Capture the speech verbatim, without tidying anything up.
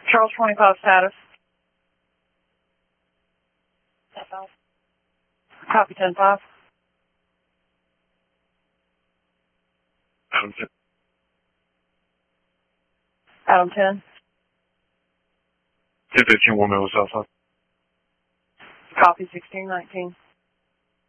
Charles twenty-five status. Copy ten five. Adam ten. Adam ten. ten fifteen, one middle south side. Copy sixteen nineteen.